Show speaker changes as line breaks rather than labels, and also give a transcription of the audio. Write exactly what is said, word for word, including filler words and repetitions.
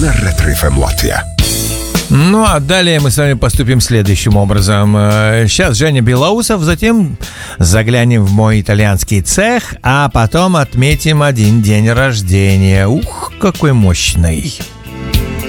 на Ретро эф эм Латвия.
Ну, а далее мы с вами поступим следующим образом. Сейчас Женя Белоусов, затем заглянем в мой итальянский цех, а потом отметим один день рождения. Ух, какой мощный!